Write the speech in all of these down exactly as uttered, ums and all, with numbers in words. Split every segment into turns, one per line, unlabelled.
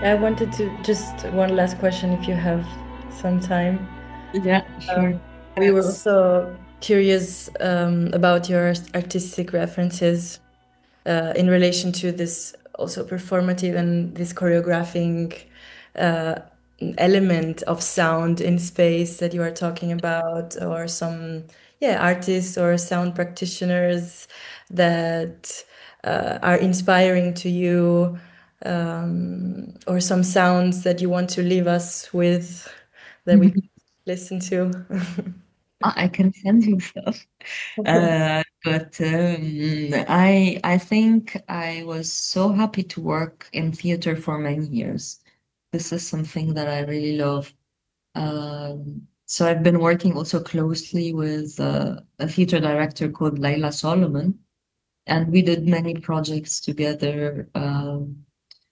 I wanted to just one last question if you have some time.
Yeah,
Um,
sure.
we were
That's
also curious um, about your artistic references uh, in relation to this also performative and this choreographing uh, element of sound in space that you are talking about, or some yeah artists or sound practitioners that uh, are inspiring to you, um, or some sounds that you want to leave us with that we could listen to.
I I can send you stuff. Uh, but um, I I think I was so happy to work in theater for many years. This is something that I really love. Um, so I've been working also closely with uh, a theater director called Laila Solomon, and we did many projects together. Um,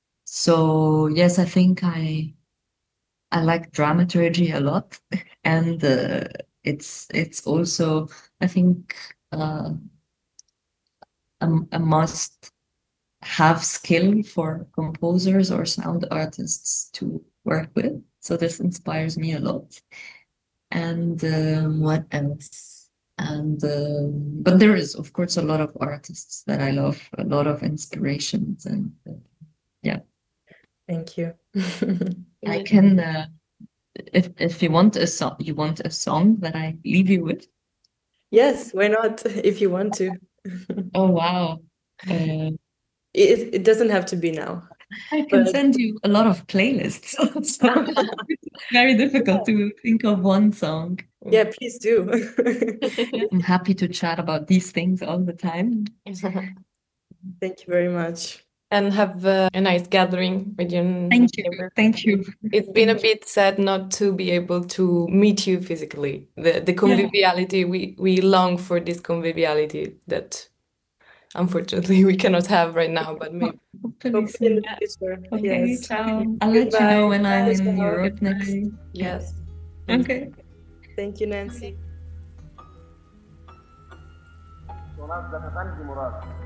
so yes, I think I I like dramaturgy a lot, and uh, it's it's also I think uh, a, a must have skill for composers or sound artists to work with. So this inspires me a lot. And um, what else? And um, but there is of course a lot of artists that I love, a lot of inspirations, and uh, yeah,
Thank you.
I
Yeah.
can. Uh, if if you want a song, you want a song that I leave you with.
Yes, why not? If you want to.
Oh wow. Uh,
It, it doesn't have to be now,
I
but
can send you a lot of playlists. So it's very difficult to think of one song.
yeah, please do.
I'm happy to chat about these things all the time.
Thank you very much.
And have uh, a nice gathering with your
Thank you.
neighbor.
Thank you.
It's been a
Thank you.
bit sad not to be able to meet you physically. The the
Yeah.
conviviality, we we long for this conviviality that unfortunately we cannot have right now, but maybe.
Hopefully
Hopefully in the
soon.
future.
Okay,
Yes.
ciao. I'll let you know
Goodbye.
when I'm
Bye.
in
Ciao.
Europe next.
Goodbye.
Yeah.
Yes. Thank you.
Okay.
Thank you, Nancy.
تنظف فندي مراد.